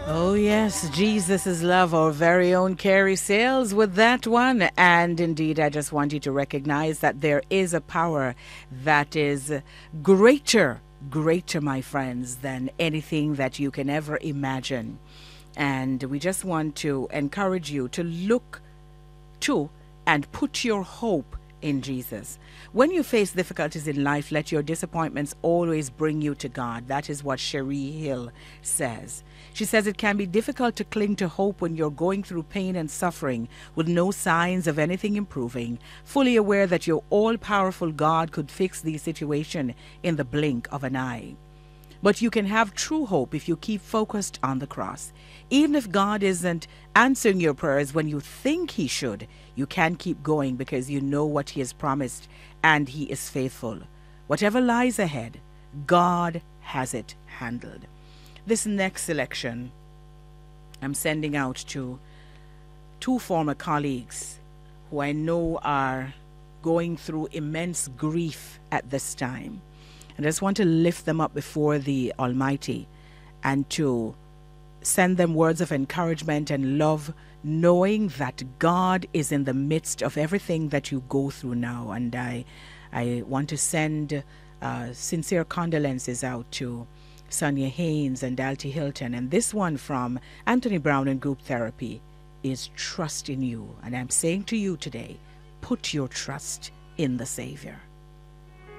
Oh, yes, Jesus is love, our very own Carrie Sales with that one. And indeed, I just want you to recognize that there is a power that is greater, my friends, than anything that you can ever imagine. And we just want to encourage you to look to and put your hope in Jesus. When you face difficulties in life, let your disappointments always bring you to God. That is what Cherie Hill says. She says it can be difficult to cling to hope when you're going through pain and suffering with no signs of anything improving, fully aware that your all-powerful God could fix the situation in the blink of an eye. But you can have true hope if you keep focused on the cross. Even if God isn't answering your prayers when you think He should, you can keep going because you know what He has promised and He is faithful. Whatever lies ahead, God has it handled. This next selection I'm sending out to two former colleagues who I know are going through immense grief at this time. And I just want to lift them up before the Almighty and to send them words of encouragement and love, knowing that God is in the midst of everything that you go through now. And I want to send sincere condolences out to Sonia Haynes and Dalty Hilton. And this one from Anthony Brown and Group Therapy is trust in you. And I'm saying to you today, put your trust in the Savior.